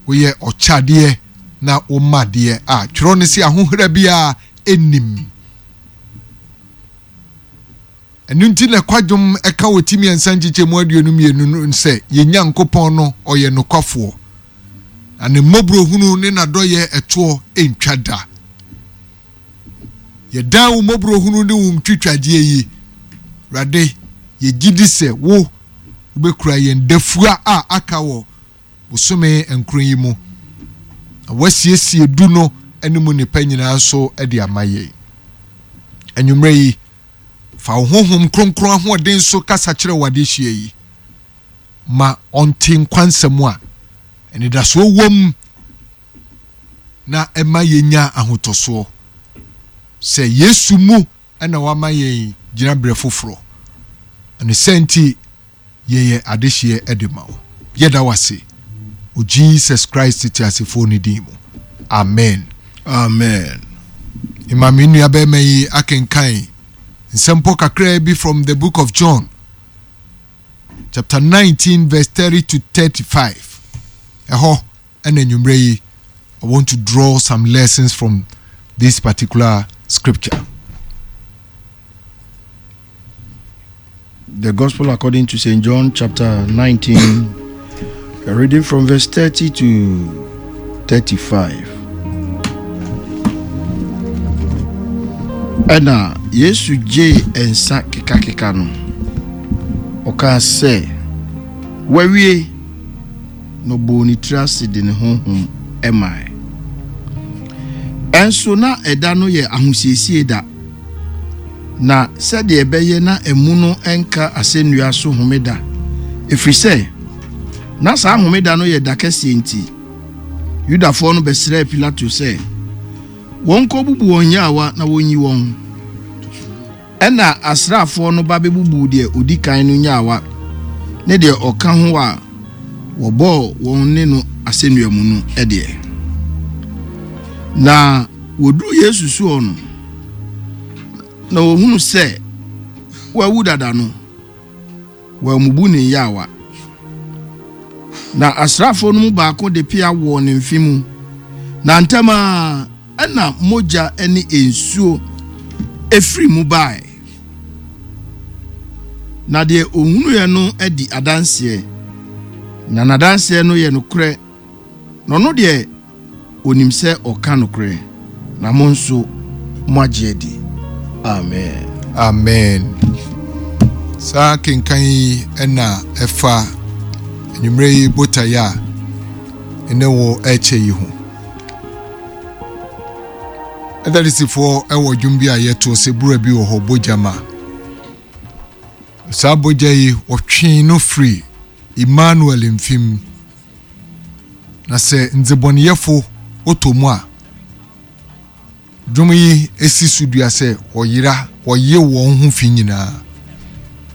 woyɛ ɔkyade na womade a twero ne si ahohera bia enim enunti na kwadwom eka wotimi ensanchiche mu aduonum yenu nse yenyankopon no oyɛ nokwafo ane mobro hunu ne nadoye eto entwada ye dan wo mobro hunu ne wo mtwitwade yi rade ye gidi se wo ubekura yen dafua a aka wo bosome enkron yi mu wasiesie du no animu ne panyina so de amaye anwumre yi fa honhom kronkron ahoden so kasa kire wade hie yi ma ontin kwansam a ene da so wom na ema yenya ahotoso se Yesu mu na wama yen gina bre foforo ene senti yeye adehie edemawo yeda wase o Jesus Christ ti asefo ni dimu amen amen imaminu abemayi akenkan nsempo kakra bi from the book of John chapter 19 verse 30 to 35 and I want to draw some lessons from this particular scripture. The Gospel according to St. John chapter 19, reading from verse 30 to 35. Ena Yesu je ensa keka no oka se wawie no boni trase de ne honhom emai enso na eda no ye ahosiesie da na sede ebeye na emu no enka asennua so homeda efrise na sa homeda no ye dakase enti Yudafo no besre Pilato se wonko bubu wonyawa na wonyi won ena asrafo no ba bebubu de odikan no nyawa ne de oka ho a wobo won ne no asennua mu no ede na wodu Yesu so ono na ohunu se wawu dada no wa mubu ne yawa na asrafo no mu baako de pia wo ne mfimu na ntama ana moja eni ensuo efri mu bai na de ohunu ye no edi adanse na nadanse no ye no kure no de onimse oka no kure na monso moagiedi amen amen sa kenkan ena efa enumre botaya ene wo eche yi ho edarisifo ewo dwumbi a yeto sebura bi wo ho bojama sa bojai otwe no free Emmanuel mfim na se nzeboniyefo otomu a dwumi esi sudua se oyira oye won ho fi nyina